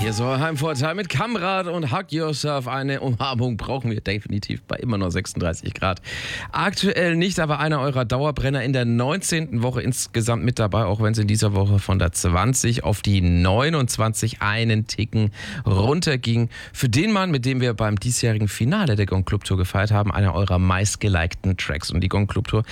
Hier so Heimvorteil mit Kamrad und Hug Yourself. Eine Umarmung brauchen wir definitiv bei immer noch 36 Grad. Aktuell nicht, aber einer eurer Dauerbrenner in der 19. Woche insgesamt mit dabei, auch wenn es in dieser Woche von der 20 auf die 29 einen Ticken runterging. Für den Mann, mit dem wir beim diesjährigen Finale der Gong Club Tour gefeiert haben, einer eurer meistgelikten Tracks. Und die Gong Club Tour